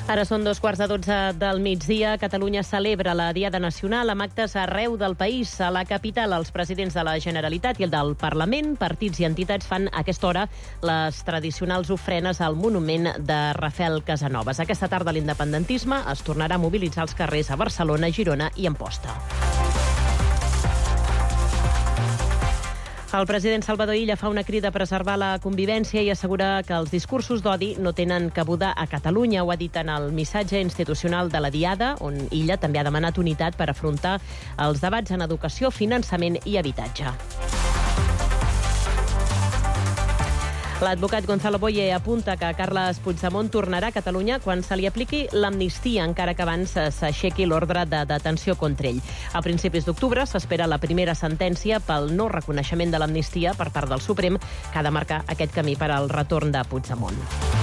Ara són 2:15 del migdia. Catalunya celebra la Diada Nacional amb actes arreu del país. A la capital, els presidents de la Generalitat i el del Parlament, partits i entitats fan a aquesta hora les tradicionals ofrenes al monument de Rafael Casanovas. Aquesta tarda l'independentisme es tornarà a mobilitzar als carrers a Barcelona, Girona i Amposta. El president Salvador Illa fa una crida a preservar la convivència i assegura que els discursos d'odi no tenen cabuda a Catalunya. Ho ha dit en el missatge institucional de la Diada, on Illa també ha demanat unitat per afrontar els debats en educació, finançament i habitatge. L'advocat Gonzalo Boye apunta que Carles Puigdemont tornarà a Catalunya quan se li apliqui l'amnistia, encara que abans s'aixequi l'ordre de detenció contra ell. A principis d'octubre s'espera la primera sentència pel no reconeixement de l'amnistia per part del Suprem, que ha de marcar aquest camí per al retorn de Puigdemont.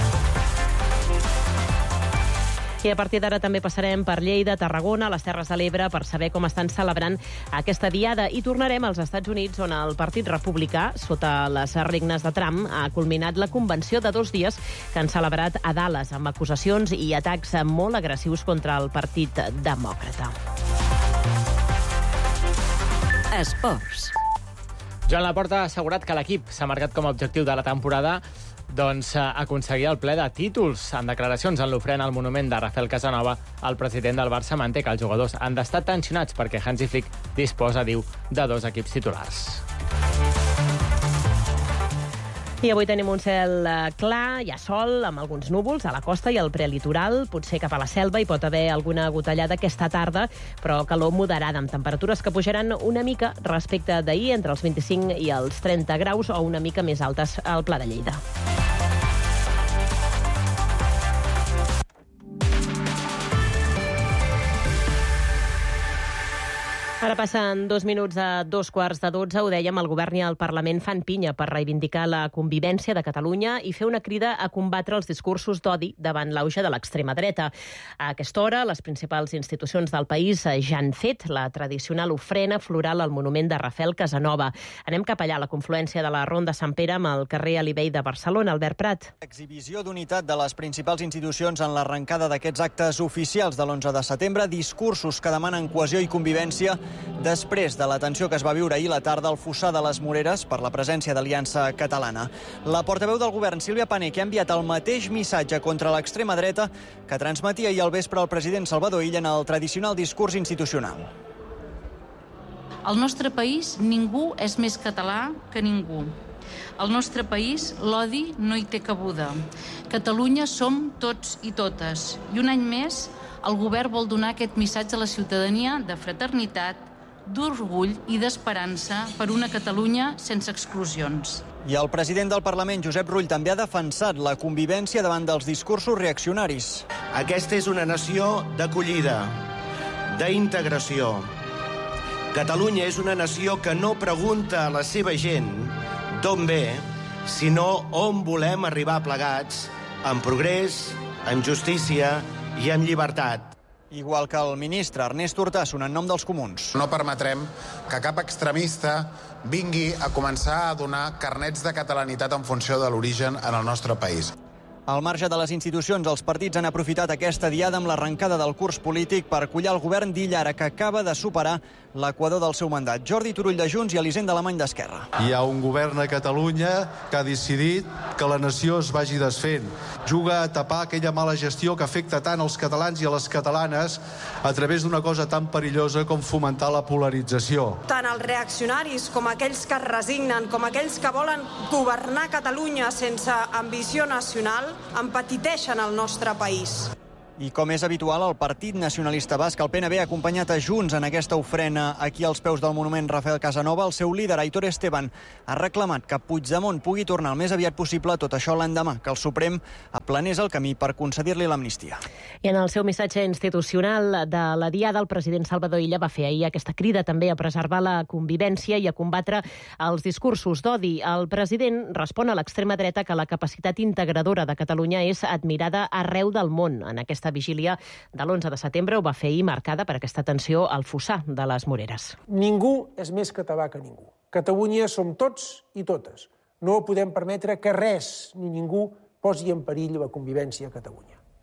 I a partir d'ara també passarem per Lleida, Tarragona, les Terres de l'Ebre, per saber com estan celebrant aquesta diada. I tornarem als Estats Units, on el Partit Republicà, sota les regnes de Trump, ha culminat la convenció de 2 dies que han celebrat a Dallas, amb acusacions i atacs molt agressius contra el Partit Demòcrata. Esports. Joan Laporta ha assegurat que l'equip s'ha marcat com a objectiu de la temporada aconseguir el ple de títols. En declaracions en l'ofrena al monument de Rafael Casanova, el president del Barça manté que els jugadors han d'estar tensionats perquè Hansi Flick disposa, diu, de 2 equips titulars. I avui tenim un cel clar, hi ha sol, amb alguns núvols a la costa i al prelitoral. Potser cap a la selva hi pot haver alguna gotellada aquesta tarda, però calor moderada, amb temperatures que pujaran una mica respecte d'ahir, entre els 25 i els 30 graus, o una mica més altes al Pla de Lleida. Ara passen 2 minuts a 2:15. Ho dèiem, el govern i el Parlament fan pinya per reivindicar la convivència de Catalunya i fer una crida a combatre els discursos d'odi davant l'auge de l'extrema dreta. A aquesta hora, les principals institucions del país ja han fet la tradicional ofrena floral al monument de Rafael Casanova. Anem cap allà, a la confluència de la Ronda Sant Pere amb el carrer Alibey de Barcelona. Albert Prat. Exhibició d'unitat de les principals institucions en l'arrencada d'aquests actes oficials de l'11 de setembre, discursos que demanen cohesió i convivència després de la tensió que es va viure ahir la tarda al Fossar de les Moreres per la presència d'Aliança Catalana. La portaveu del govern, Sílvia Pané, que ha enviat el mateix missatge contra l'extrema dreta que transmetia ahir al vespre el president Salvador Illa en el tradicional discurs institucional. Al nostre país ningú és més català que ningú. Al nostre país l'odi no hi té cabuda. Catalunya som tots i totes. I un any més el govern vol donar aquest missatge a la ciutadania de fraternitat, d'orgull i d'esperança per una Catalunya sense exclusions. I el president del Parlament, Josep Rull, també ha defensat la convivència davant dels discursos reaccionaris. Aquesta és una nació d'acollida, d'integració. Catalunya és una nació que no pregunta a la seva gent d'on ve, sinó on volem arribar plegats, amb progrés, amb justícia i amb llibertat. Igual que el ministre Ernest Urtasun en nom dels comuns. No permetrem que cap extremista vingui a començar a donar carnets de catalanitat en funció de l'origen en el nostre país. Al marge de les institucions, els partits han aprofitat aquesta diada amb l'arrencada del curs polític per collar el govern d'Illa, ara que acaba de superar l'equador del seu mandat. Jordi Turull de Junts i Elisenda Alemany d'Esquerra. Hi ha un govern a Catalunya que ha decidit que la nació es vagi desfent. Juga a tapar aquella mala gestió que afecta tant els catalans i a les catalanes a través d'una cosa tan perillosa com fomentar la polarització. Tant els reaccionaris com aquells que es resignen, com aquells que volen governar Catalunya sense ambició nacional, empetiteixen el nostre país. I com és habitual, el Partit Nacionalista Basc, el PNB, ha acompanyat a Junts en aquesta ofrena aquí als peus del monument Rafael Casanova. El seu líder, Aitor Esteban, ha reclamat que Puigdemont pugui tornar el més aviat possible, tot això l'endemà que el Suprem aplanés el camí per concedir-li l'amnistia. I en el seu missatge institucional de la Diada, el president Salvador Illa va fer ahir aquesta crida també a preservar la convivència i a combatre els discursos d'odi. El president respon a l'extrema dreta que la capacitat integradora de Catalunya és admirada arreu del món. En aquesta vigília de l'11 de setembre ho va fer ahir, marcada per aquesta tensió al Fossar de les Moreres. Ningú és més català que ningú. Catalunya som tots i totes. No podem permetre que res ni ningú posi en perill la convivència a Catalunya.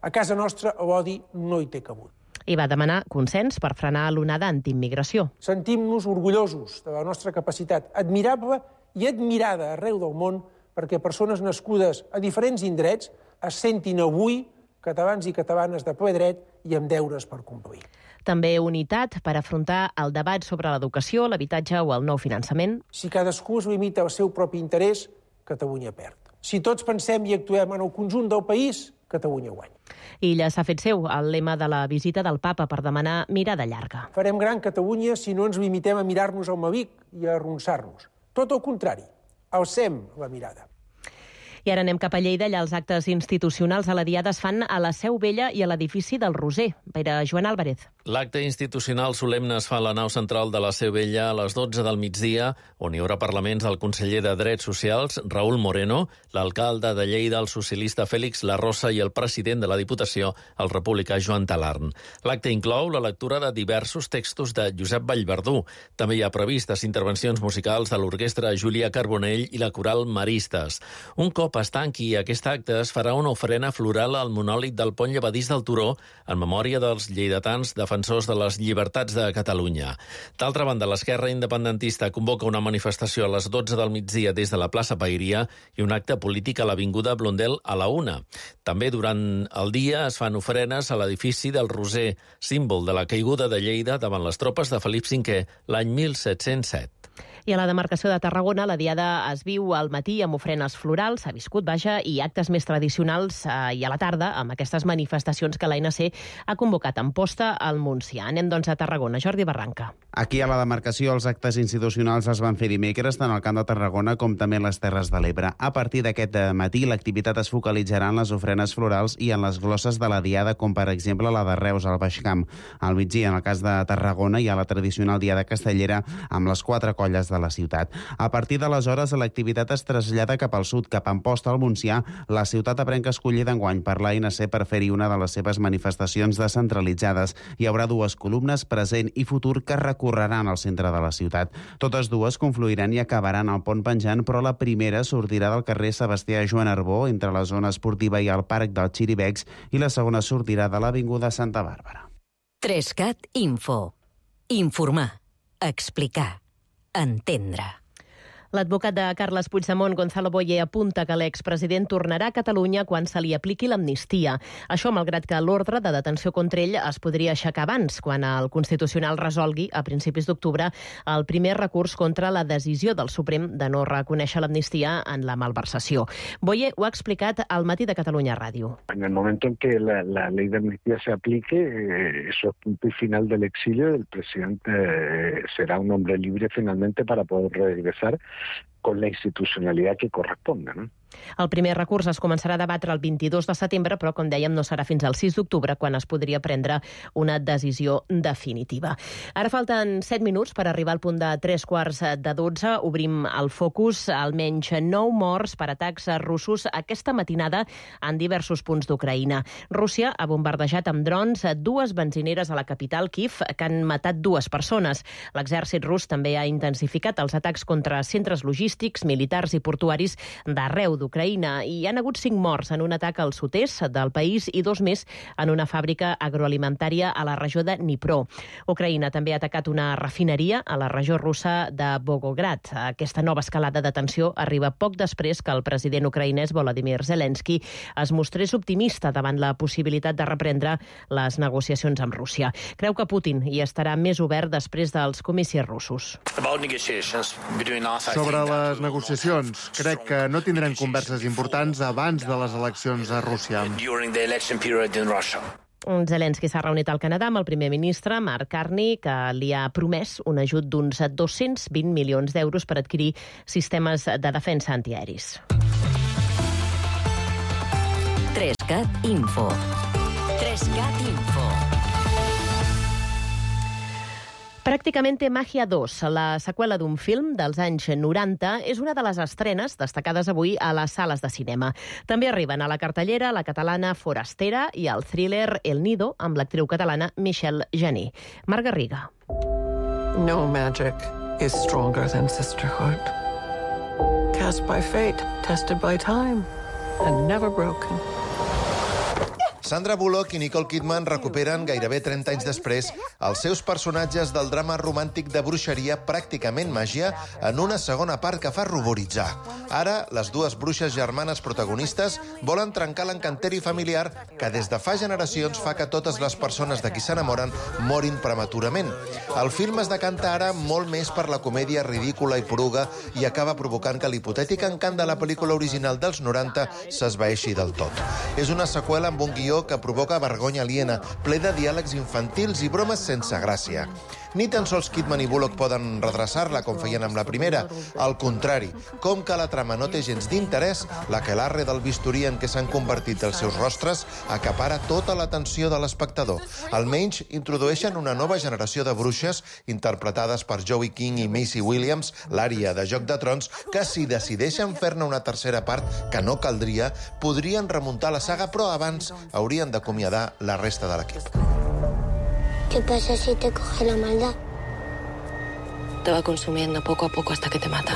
A casa nostra l'odi no hi té cabuda. I va demanar consens per frenar l'onada antiimmigració. Sentim-nos orgullosos de la nostra capacitat admirable i admirada arreu del món perquè persones nascudes a diferents indrets es sentin avui catalans i catalanes de ple dret i amb deures per complir. També unitat per afrontar el debat sobre l'educació, l'habitatge o el nou finançament. Si cadascú es limita al seu propi interès, Catalunya perd. Si tots pensem i actuem en el conjunt del país, Catalunya guanya. Illa s'ha fet seu el lema de la visita del papa per demanar mirada llarga. Farem gran Catalunya si no ens limitem a mirar-nos al mavic i a arronsar-nos. Tot el contrari, alcem la mirada. I ara anem cap a Lleida. Allà els actes institucionals a la Diada es fan a la Seu Vella i a l'edifici del Roser. Pere Joan Álvarez. L'acte institucional solemne es fa a la nau central de la Seu Vella a les 12 del migdia, on hi haurà parlaments del conseller de Drets Socials, Raúl Moreno, l'alcalde de Lleida, el socialista Fèlix Larrosa i el president de la Diputació, el republicà Joan Talarn. L'acte inclou la lectura de diversos textos de Josep Vallverdú. També hi ha previstes intervencions musicals de l'orquestra Júlia Carbonell i la coral Maristes. Un cop es tanqui aquest acte, es farà una ofrena floral al monòlit del pont llevadís del Turó en memòria dels lleidatans defensors de les llibertats de Catalunya. D'altra banda, l'esquerra independentista convoca una manifestació a les 12 del migdia des de la plaça Paeria i un acte polític a l'Avinguda Blondel a la 1. També durant el dia es fan ofrenes a l'edifici del Roser, símbol de la caiguda de Lleida davant les tropes de Felip V l'any 1707. I a la demarcació de Tarragona, la Diada es viu al matí amb ofrenes florals, s'ha viscut, vaja, i actes més tradicionals i a la tarda amb aquestes manifestacions que l'ANC ha convocat en posta al Montsià. Anem, doncs, a Tarragona. Jordi Barranca. Aquí a la demarcació els actes institucionals es van fer dimecres tant al Camp de Tarragona com també a les Terres de l'Ebre. A partir d'aquest matí l'activitat es focalitzarà en les ofrenes florals i en les glosses de la Diada, com per exemple la de Reus al Baix Camp. Al migdia, en el cas de Tarragona, hi ha la tradicional Diada castellera amb les 4 colles de la ciutat. A partir d'aleshores, l'activitat es trasllada cap al sud, cap a Amposta, al Montsià. La ciutat aprenca escollida enguany per l'ANC per fer-hi una de les seves manifestacions descentralitzades. Hi haurà 2 columnes, present i futur, que recorreran al centre de la ciutat. Totes 2 confluiran i acabaran al pont penjant, però la primera sortirà del carrer Sebastià Joan Arbó, entre la zona esportiva i el Parc dels Xiribecs, i la segona sortirà de l'Avinguda Santa Bàrbara. 3CAT Info. Informar. Explicar. Entendre. L'advocat de Carles Puigdemont, Gonzalo Boye, apunta que l'expresident tornarà a Catalunya quan se li apliqui l'amnistia. Això malgrat que l'ordre de detenció contra ell es podria aixecar abans, quan el Constitucional resolgui, a principis d'octubre, el primer recurs contra la decisió del Suprem de no reconèixer l'amnistia en la malversació. Boye ho ha explicat al Matí de Catalunya Ràdio. En el momento en que la ley de amnistía se aplique, eso es punto y final del exilio, el presidente será un hombre libre finalmente para poder regresar con la institucionalidad que corresponda, ¿no? El primer recurs es començarà a debatre el 22 de setembre, però, com dèiem, no serà fins al 6 d'octubre quan es podria prendre una decisió definitiva. Ara falten 7 minuts per arribar al punt de 11:45. Obrim el focus. Almenys 9 morts per atacs russos aquesta matinada en diversos punts d'Ucraïna. Rússia ha bombardejat amb drons 2 benzineres a la capital, Kiev, que han matat 2 persones. L'exèrcit rus també ha intensificat els atacs contra centres logístics, militars i portuaris d'arreu d'Ucraïna, i hi han hagut 5 morts en un atac al sud-est del país i 2 més en una fàbrica agroalimentària a la regió de Dnipro. Ucraïna també ha atacat una refineria a la regió russa de Volgograd. Aquesta nova escalada de tensió arriba poc després que el president ucraïnès Volodymyr Zelensky es mostrés optimista davant la possibilitat de reprendre les negociacions amb Rússia. Creu que Putin hi estarà més obert després dels comicis russos. Sobre les negociacions, crec que no tindrem converses importants abans de les eleccions a Rússia. Zelensky s'ha reunit al Canadà amb el primer ministre, Mark Carney, que li ha promès un ajut d'uns 220 milions d'euros per adquirir sistemes de defensa antiaeris. 3CAT Info. 3CAT Info. Pràcticamente Magia 2, la seqüela d'un film dels anys 90, és una de les estrenes destacades avui a les sales de cinema. També arriben a la cartellera la catalana Forastera i el thriller El Nido amb l'actriu catalana Michelle Jané. Marc Garriga. No magic is stronger than sisterhood. Cast by fate, tested by time, and never broken. Sandra Bullock i Nicole Kidman recuperen gairebé 30 anys després els seus personatges del drama romàntic de bruixeria pràcticament màgia en una segona part que fa ruboritzar. Ara, les dues bruixes germanes protagonistes volen trencar l'encanteri familiar que des de fa generacions fa que totes les persones de qui s'enamoren morin prematurament. El film es decanta ara molt més per la comèdia ridícula i poruga i acaba provocant que l'hipotètic encant de la pel·lícula original dels 90 s'esvaeixi del tot. És una seqüela amb un guió que provoca vergonya aliena, ple de diàlegs infantils i bromes sense gràcia. Ni tan sols Kidman i Bullock poden redreçar-la com feien amb la primera. Al contrari, com que la trama no té gens d'interès, l'aquelarre del bisturí en què s'han convertit els seus rostres acapara tota l'atenció de l'espectador. Almenys introdueixen una nova generació de bruixes interpretades per Joey King i Maisie Williams, l'ària de Joc de Trons, que si decideixen fer-ne una tercera part, que no caldria, podrien remuntar la saga, però abans haurien d'acomiadar la resta de l'equip. ¿Qué pasa si te coge la maldad? Te va consumiendo poco a poco hasta que te mata.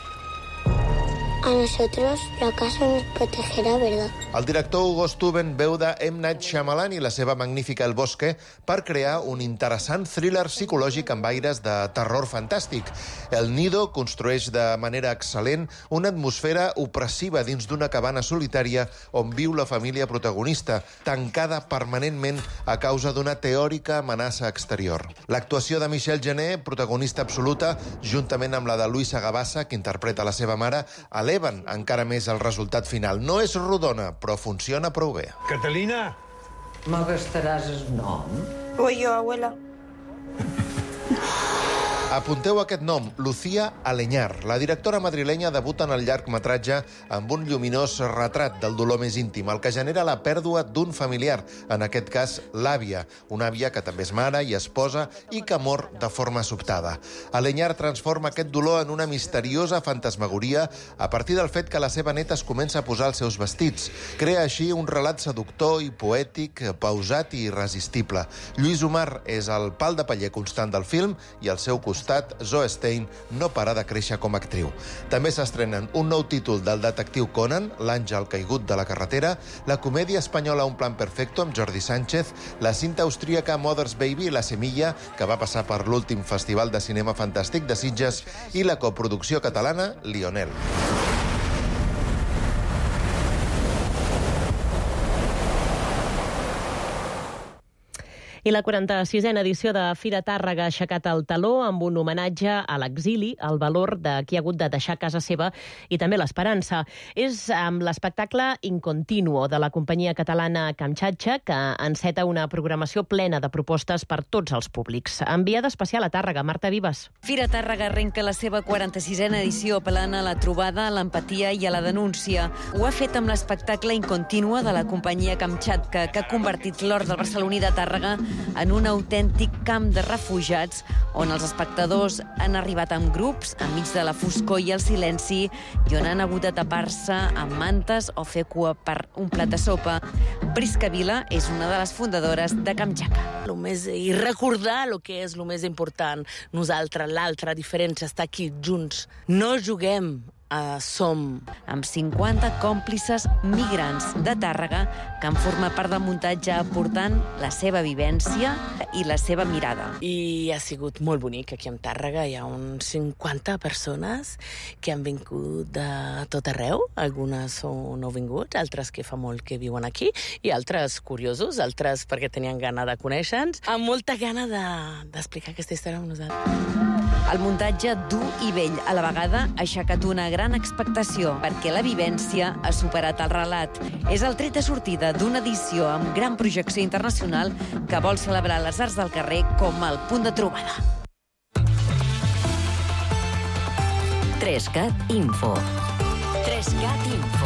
A nosotros la casa nos protegerá, ¿verdad? El director Hugo Stuben veu de M. Night Shyamalan i la seva magnífica El Bosque per crear un interessant thriller psicològic amb aires de terror fantàstic. El Nido construeix de manera excel·lent una atmosfera opressiva dins d'una cabana solitària on viu la família protagonista, tancada permanentment a causa d'una teòrica amenaça exterior. L'actuació de Michelle Jenner, protagonista absoluta, juntament amb la de Luisa Gavassa, que interpreta la seva mare, eleven encara més el resultat final. No és rodona, però funciona prou bé. Catalina! M'abastaràs el nom? Voy yo, abuela. Apunteu aquest nom, Lucía Aleñar. La directora madrilenya debuta en el llargmetratge amb un lluminós retrat del dolor més íntim, el que genera la pèrdua d'un familiar, en aquest cas l'àvia, una àvia que també és mare i esposa i que mor de forma sobtada. Aleñar transforma aquest dolor en una misteriosa fantasmagoria a partir del fet que la seva neta es comença a posar els seus vestits. Crea així un relat seductor i poètic, pausat i irresistible. Lluís Umar és el pal de paller constant del film i al seu costat Zoe Stein no para de créixer com a actriu. També s'estrenen un nou títol del detectiu Conan, L'àngel caigut de la carretera, la comèdia espanyola Un plan perfecto amb Jordi Sánchez, la cinta austríaca Mother's Baby, La semilla, que va passar per l'últim Festival de Cinema Fantàstic de Sitges, i la coproducció catalana Lionel. I la 46a edició de Fira Tàrrega ha aixecat el taló amb un homenatge a l'exili, al valor de qui ha hagut de deixar casa seva i també l'esperança. És amb l'espectacle Incontinuo de la companyia catalana Kamchatka, que enceta una programació plena de propostes per tots els públics. Enviada especial a Tàrrega, Marta Vives. Fira Tàrrega arrenca la seva 46a edició apel·lant a la trobada, a l'empatia i a la denúncia. Ho ha fet amb l'espectacle Incontinuo de la companyia Kamchatka, que ha convertit l'hort del barceloní de Tàrrega en un autèntic camp de refugiats on els espectadors han arribat en grups, enmig de la foscor i el silenci, i on han hagut de tapar-se amb mantes o fer cua per un plat de sopa. Prisca Vila és una de les fundadores de Kamchatka. I recordar el que és el més important. Nosaltres, l'altra diferència, està aquí junts. No juguem, som. Amb 50 còmplices migrants de Tàrrega que han format part del muntatge aportant la seva vivència i la seva mirada. I ha sigut molt bonic aquí a Tàrrega. Hi ha uns 50 persones que han vingut de tot arreu. Algunes són nouvinguts, altres que fa molt que viuen aquí i altres curiosos, altres perquè tenien gana de conèixer-nos, amb molta gana d'explicar aquesta història amb nosaltres. El muntatge dur i vell a la vegada ha aixecat una gran expectació perquè la vivència ha superat el relat. És el tret de sortida d'una edició amb gran projecció internacional que vol celebrar les arts del carrer com el punt de trobada. 3CAT Info. 3CAT Info.